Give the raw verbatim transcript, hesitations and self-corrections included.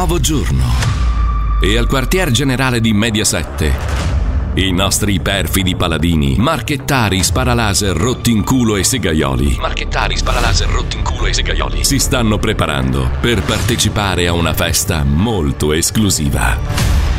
nuovo giorno. E al quartier generale di Mediaset, i nostri perfidi paladini, marchettari, sparalaser, rotti in culo e segaioli, marchettari, sparalaser, rotti in culo e segaioli, si stanno preparando per partecipare a una festa molto esclusiva.